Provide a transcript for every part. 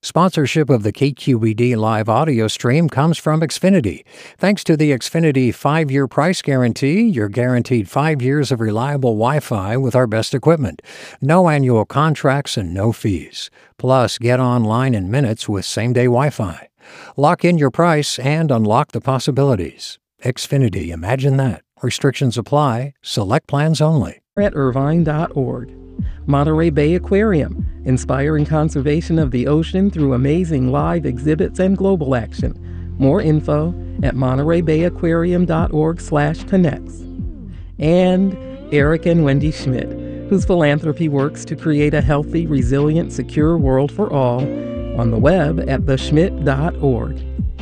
Sponsorship of the KQED live audio stream comes from Xfinity. Thanks to the Xfinity 5-year price guarantee, you're guaranteed 5 years of reliable Wi-Fi with our best equipment. No annual contracts and no fees. Plus, get online in minutes with same-day Wi-Fi. Lock in your price and unlock the possibilities. Xfinity, imagine that. Restrictions apply. Select plans only. At Irvine.org. Monterey Bay Aquarium, inspiring conservation of the ocean through amazing live exhibits and global action. More info at montereybayaquarium.org/connects. And Eric and Wendy Schmidt, whose philanthropy works to create a healthy, resilient, secure world for all, on the web at theschmidt.org.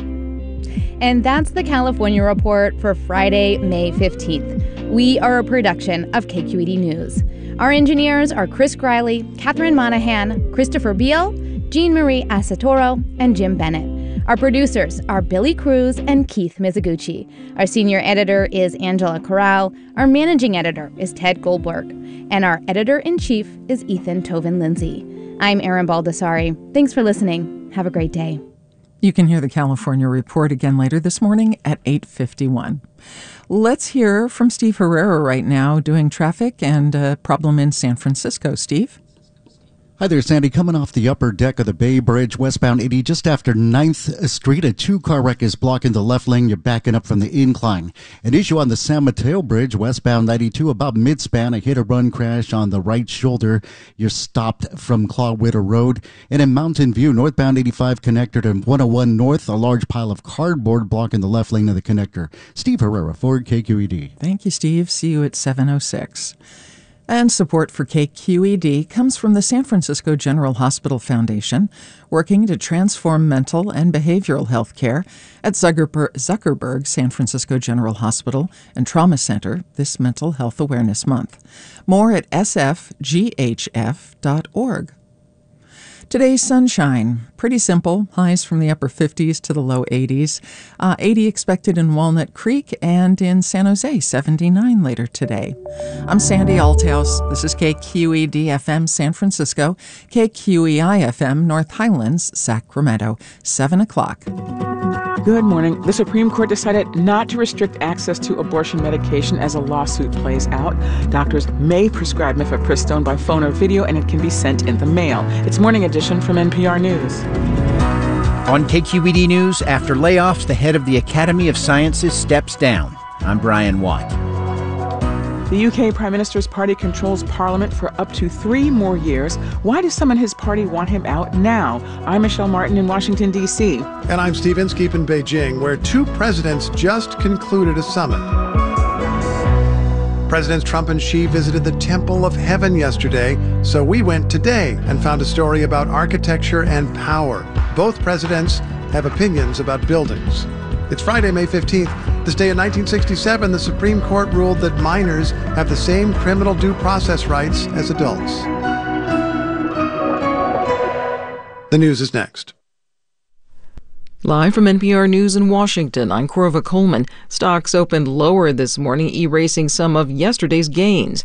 And that's the California Report for Friday, May 15th. We are a production of KQED News. Our engineers are Chris Griley, Catherine Monahan, Christopher Beal, Jean Marie Asatoro, and Jim Bennett. Our producers are Billy Cruz and Keith Mizuguchi. Our senior editor is Angela Corral. Our managing editor is Ted Goldberg. And our editor-in-chief is Ethan Toven-Lindsay. I'm Erin Baldessari. Thanks for listening. Have a great day. You can hear the California Report again later this morning at 8:51. Let's hear from Steve Herrera right now doing traffic and a problem in San Francisco. Steve? Hi there, Sandy. Coming off the upper deck of the Bay Bridge, westbound 80, just after 9th Street, a two-car wreck is blocking the left lane. You're backing up from the incline. An issue on the San Mateo Bridge, westbound 92, about mid-span, a hit-or-run crash on the right shoulder. You're stopped from Clawwitter Road. And in Mountain View, northbound 85 connector to 101 North, a large pile of cardboard blocking the left lane of the connector. Steve Herrera, Ford, KQED. Thank you, Steve. See you at 7:06. And support for KQED comes from the San Francisco General Hospital Foundation, working to transform mental and behavioral health care at Zuckerberg San Francisco General Hospital and Trauma Center this Mental Health Awareness Month. More at sfghf.org. Today's sunshine, pretty simple, highs from the upper 50s to the low 80s. 80 expected in Walnut Creek and in San Jose, 79 later today. I'm Sandy Althouse. This is KQED-FM San Francisco, KQEI-FM North Highlands, Sacramento, 7 o'clock. Good morning. The Supreme Court decided not to restrict access to abortion medication as a lawsuit plays out. Doctors may prescribe mifepristone by phone or video, and it can be sent in the mail. It's Morning Edition from NPR News. On KQED News, after layoffs, the head of the Academy of Sciences steps down. I'm Brian Watt. The UK Prime Minister's party controls Parliament for up to 3 more years. Why does some in his party want him out now? I'm Michelle Martin in Washington, D.C. And I'm Steve Inskeep in Beijing, where 2 presidents just concluded a summit. Presidents Trump and Xi visited the Temple of Heaven yesterday, so we went today and found a story about architecture and power. Both presidents have opinions about buildings. It's Friday, May 15th. This day in 1967, the Supreme Court ruled that minors have the same criminal due process rights as adults. The news is next. Live from NPR News in Washington, I'm Corva Coleman. Stocks opened lower this morning, erasing some of yesterday's gains.